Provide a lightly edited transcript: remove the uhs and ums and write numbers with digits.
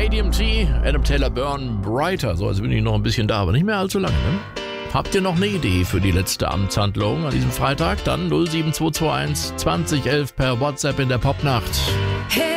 ADMT, Adam Taylor Burn, Brighter. So, also bin ich noch ein bisschen da, aber nicht mehr allzu lange, ne? Habt ihr noch eine Idee für die letzte Amtshandlung an diesem Freitag? Dann 07221 2011 per WhatsApp in der Popnacht.